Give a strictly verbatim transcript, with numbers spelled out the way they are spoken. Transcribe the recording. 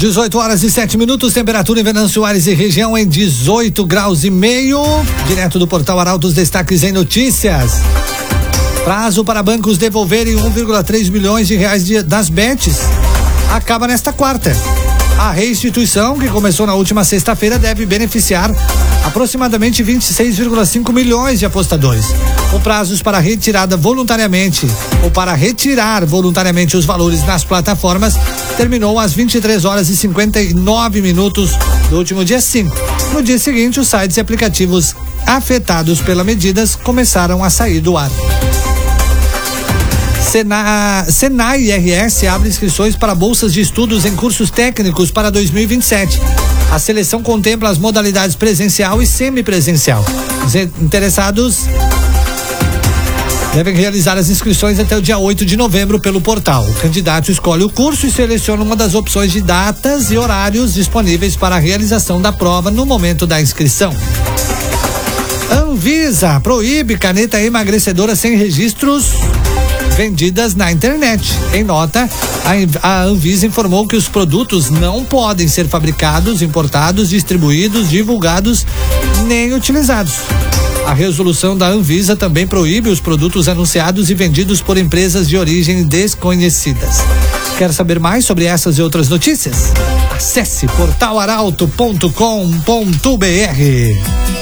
dezoito horas e sete minutos, temperatura em Venâncio Aires e região em dezoito graus e meio. Direto do portal Arauto, os destaques em notícias. Prazo para bancos devolverem um vírgula três milhões de reais de, das bets acaba nesta quarta. A restituição, que começou na última sexta-feira, deve beneficiar aproximadamente vinte e seis vírgula cinco milhões de apostadores. O prazo para retirada voluntariamente ou para retirar voluntariamente os valores nas plataformas terminou às vinte e três horas e cinquenta e nove minutos do último dia cinco. No dia seguinte, os sites e aplicativos afetados pelas medidas começaram a sair do ar. Sena, Senai R S abre inscrições para bolsas de estudos em cursos técnicos para dois mil e vinte e sete. A seleção contempla as modalidades presencial e semipresencial. Os interessados devem realizar as inscrições até o dia oito de novembro pelo portal. O candidato escolhe o curso e seleciona uma das opções de datas e horários disponíveis para a realização da prova no momento da inscrição. Anvisa proíbe caneta emagrecedora sem registros vendidas na internet. Em nota, a Anvisa informou que os produtos não podem ser fabricados, importados, distribuídos, divulgados nem utilizados. A resolução da Anvisa também proíbe os produtos anunciados e vendidos por empresas de origem desconhecidas. Quer saber mais sobre essas e outras notícias? Acesse portal arauto ponto com ponto br.